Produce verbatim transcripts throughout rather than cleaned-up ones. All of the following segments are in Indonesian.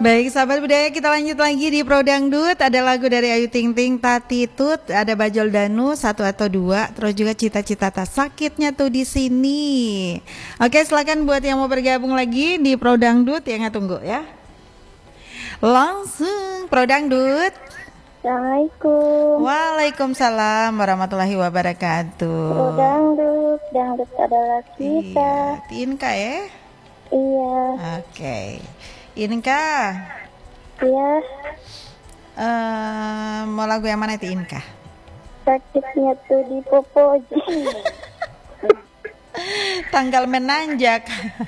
Baik, sahabat budaya, kita lanjut lagi di Pro Dangdut. Ada lagu dari Ayu Ting Ting, Tati Tut, ada Bajol Danu satu atau dua, terus juga Cita-Cita Tak Sakitnya tuh di sini. Oke, silakan buat yang mau bergabung lagi di Pro Dangdut, ya nggak tunggu ya. Langsung Pro Dangdut. Assalamualaikum. Waalaikumsalam warahmatullahi wabarakatuh. Pro Dangdut, dangdut adalah kita. Iya, Tinka ya. Iya. Oke. Inka, Iya. uh, mau lagu yang mana itu Inka? Sakitnya tuh di popoji. Tanggal menanjak.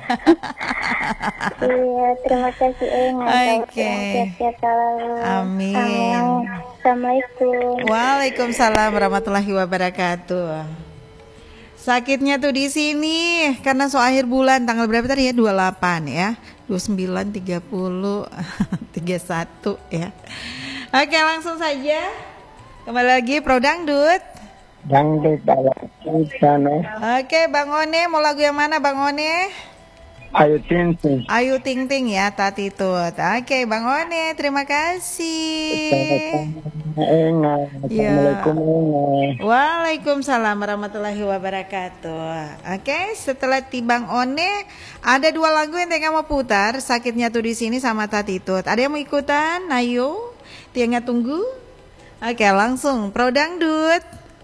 Iya, terima kasih Enga. Oke. Sehat-sehat selalu. Amin. Amin. Assalamualaikum. Waalaikumsalam warahmatullahi wabarakatuh. Sakitnya tuh di sini karena so akhir bulan tanggal berapa tadi ya? dua puluh delapan ya. dua puluh sembilan, tiga puluh, tiga puluh satu ya. Oke, langsung saja. Kembali lagi Pro Dangdut. Dangdut ala kita no. Oke, Bang One mau lagu yang mana Bang One? Ayu Ting Ting. Ayu Ting Ting ya, Tati Tut. Oke, Bang One, terima kasih. Enga. Assalamualaikum Enga. Waalaikumsalam warahmatullahi wabarakatuh. Oke, setelah Tibang One, ada dua lagu yang Tenga mau putar, Sakitnya Tuh di Sini sama Tati Tut. Ada yang mau ikutan? Ayo, Tenga tunggu. Oke, langsung Pro Dangdut.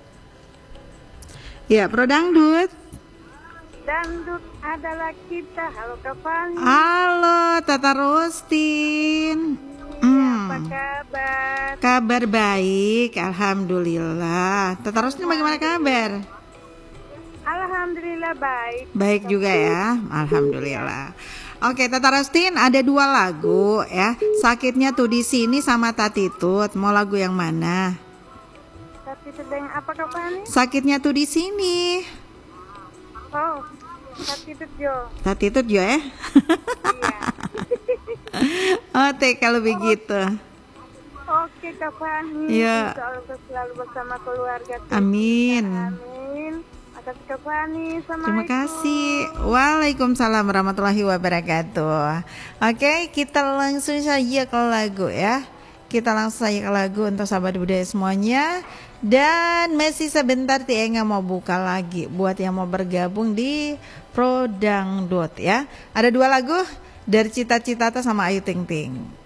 Ya, Pro Dangdut. Dangdut adalah kita. Halo Kak Halo, Tata Rostin. Hmm. Apa kabar? Kabar baik, alhamdulillah. Tata Rostin bagaimana kabar? Alhamdulillah baik. Baik juga ya, alhamdulillah. Oke, Tata Rostin ada dua lagu ya. Sakitnya Tuh di Sini sama Tati Tut. Mau lagu yang mana? Tapi sedang apa Kak Fani? Sakitnya Tuh di Sini. Oh, Tati Tut Jo. Tati Tut jo ya. Iya. Oh, teh kalau begitu. Oke Kak Fani. Iya. Insya selalu bersama keluarga. Amin. Amin. Makasih Kak Fani. Terima kasih. Waalaikumsalam warahmatullahi wabarakatuh. Oke, kita langsung saja ke lagu ya. Kita langsung saja ke lagu untuk sahabat budaya semuanya. Dan masih sebentar Tienga mau buka lagi buat yang mau bergabung di Pro Dangdut ya. Ada dua lagu dari Cita-Cita sama Ayu Ting Ting.